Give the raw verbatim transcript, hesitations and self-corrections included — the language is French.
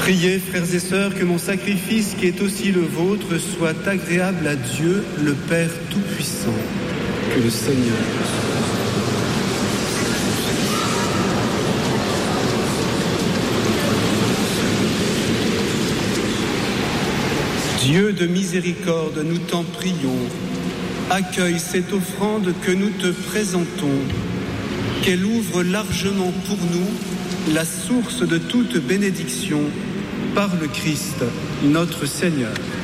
Priez, frères et sœurs, que mon sacrifice, qui est aussi le vôtre, soit agréable à Dieu, le Père Tout-Puissant. Que le Seigneur... Dieu de miséricorde, nous t'en prions. Accueille cette offrande que nous te présentons. Qu'elle ouvre largement pour nous la source de toute bénédiction par le Christ, notre Seigneur.